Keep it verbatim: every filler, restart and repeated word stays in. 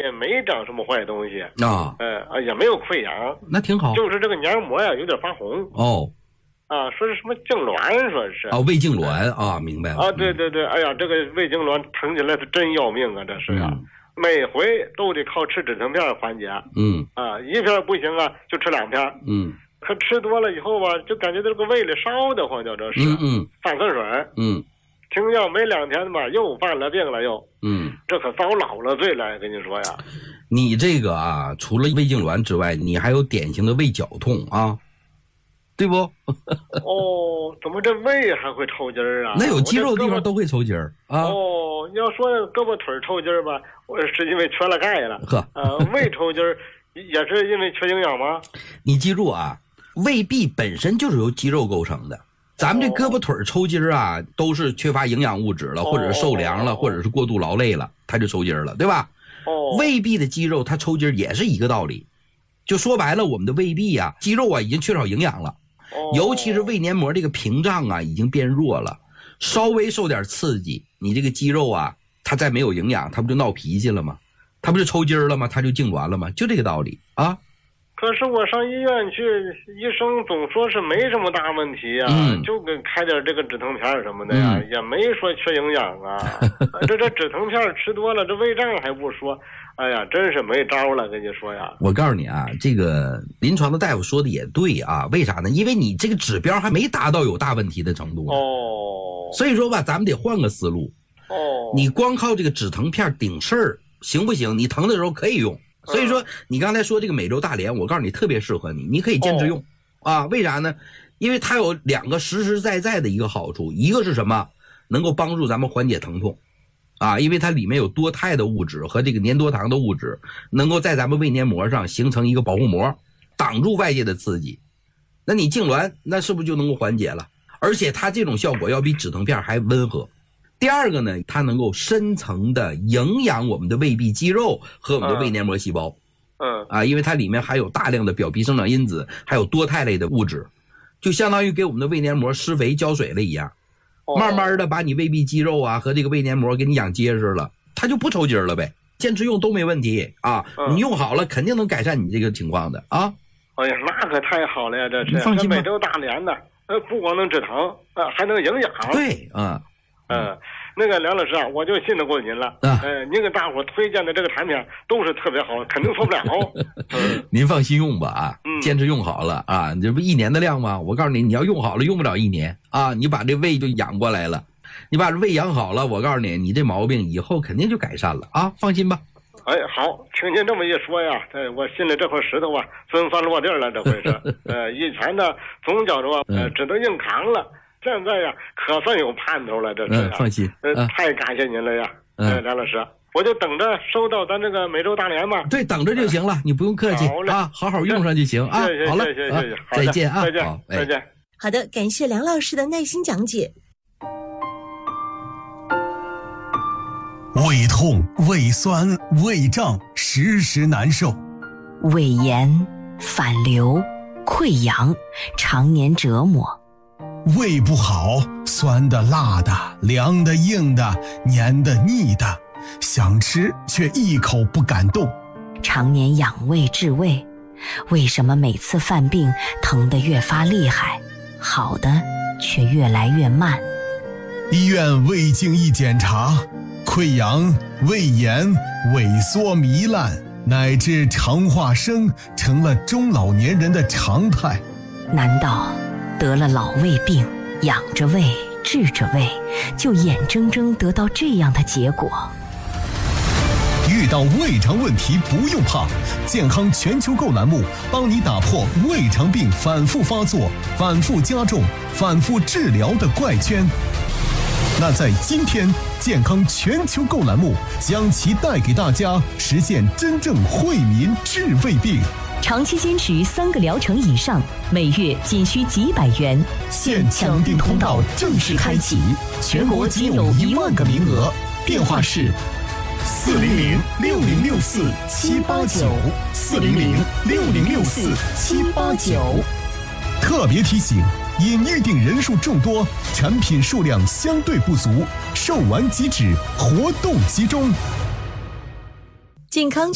也没长什么坏东西啊， 呃，也没有溃疡， 那挺好。 就是这个黏膜呀有点发红。 哦， 啊，说是什么痉挛，说是啊，胃痉挛啊，明白了啊，对对对，哎呀，这个胃痉挛疼起来是真要命啊，这是呀、啊嗯，每回都得靠吃止疼片缓解。 嗯， 啊，一片不行啊，就吃两片。 嗯。 可吃多了以后吧，就感觉这个胃里烧得慌，叫这是， 嗯嗯， 犯酸水， 嗯， 停药没两天吧，又犯了病了又， 嗯， 这可遭老了罪了，跟你说呀。 你这个啊，除了胃痉挛之外，你还有典型的胃绞痛啊，对不？ 哦，怎么这胃还会抽筋儿啊？ 那有肌肉的地方都会抽筋儿啊。 哦，要说胳膊腿抽筋儿吧，我是因为缺了钙了。 呵， 呃，胃抽筋儿也是因为缺营养吗？ 你记住啊。胃壁本身就是由肌肉构成的，咱们这胳膊腿抽筋啊，都是缺乏营养物质了，或者是受凉了，或者是过度劳累了，它就抽筋了，对吧？ 哦， 胃壁的肌肉它抽筋也是一个道理，就说白了，我们的胃壁啊，肌肉啊已经缺少营养了，尤其是胃黏膜这个屏障啊已经变弱了，稍微受点刺激，你这个肌肉啊，它再没有营养，它不就闹脾气了吗？它不就抽筋了吗？它就痉挛了吗？就这个道理啊。 可是我上医院去，医生总说是没什么大问题呀、啊嗯，就给开点这个止疼片什么的呀，嗯、也没说缺营养啊。这这止疼片吃多了，这胃胀还不说，哎呀，真是没招了，跟你说呀。 我告诉你啊，这个临床的大夫说的也对啊，为啥呢？因为你这个指标还没达到有大问题的程度哦。 所以说吧，咱们得换个思路。 哦。你光靠这个止疼片顶事儿行不行？你疼的时候可以用。所以说，你刚才说这个美洲大连，我告诉你特别适合你，你可以坚持用、哦、啊。为啥呢？因为它有两个实实在在的一个好处，一个是什么？能够帮助咱们缓解疼痛啊，因为它里面有多肽的物质和这个粘多糖的物质，能够在咱们胃黏膜上形成一个保护膜，挡住外界的刺激。那你痉挛，那是不是就能够缓解了？而且它这种效果要比止疼片还温和。第二个呢，它能够深层的营养我们的胃壁肌肉和我们的胃黏膜细胞。 嗯啊，因为它里面含有大量的表皮生长因子，还有多肽类的物质，就相当于给我们的胃黏膜施肥浇水了一样，慢慢的把你胃壁肌肉啊和这个胃黏膜给你养结实了，它就不抽筋了呗。坚持用都没问题啊，你用好了肯定能改善你这个情况的啊。 哎呀，那可太好了呀，这是放心吧， 美洲大连的，呃，不光能止疼，呃，还能营养。 对啊。 嗯，那个梁老师啊，我就信得过您了。 啊， 呃，您给大伙推荐的这个产品都是特别好，肯定错不了。 嗯、您放心用吧啊， 嗯， 坚持用好了啊，这不一年的量吗？我告诉你，你要用好了，用不了一年啊，你把这胃就养过来了，你把这胃养好了，我告诉你，你这毛病以后肯定就改善了啊，放心吧。 哎，好，听您这么一说呀，哎，我心里这块石头啊，总算落地了，这回是。呃，以前呢，总觉着呃，只能硬扛了。现在呀，可算有盼头了，这是、啊嗯。放心， 呃、嗯，太感谢您了呀，嗯、呃，梁老师，我就等着收到咱这个美洲大连吧。 对，等着就行了，呃、你不用客气啊，好好用上就行啊。 谢谢， 好了， 谢谢，谢谢， 啊、再见啊， 再见， 好， 再见。 好的，感谢梁老师的耐心讲解。 胃痛、胃酸、胃胀，时时难受； 胃炎、反流、溃疡，常年折磨。 胃不好，酸的、辣的、凉的、硬的、黏的、腻的，想吃却一口不敢动。 常年养胃治胃，为什么每次犯病疼得越发厉害，好的却越来越慢？ 医院胃镜一检查，溃疡、胃炎、萎缩糜烂，乃至肠化生成了中老年人的常态。 难道得了老胃病，养着胃治着胃，就眼睁睁得到这样的结果？ 遇到胃肠问题不用怕，健康全球购栏目帮你打破胃肠病反复发作、反复加重、反复治疗的怪圈。那在今天，健康全球购栏目将其带给大家实现真正惠民治胃病。 长期坚持三个疗程以上，每月仅需几百元。 现抢订通道正式开启，全国仅有一万个名额。电话是四零零六零六四七八九，四零零六零六四七八九。特别提醒：因预定人数众多，产品数量相对不足，售完即止，活动集中。 健康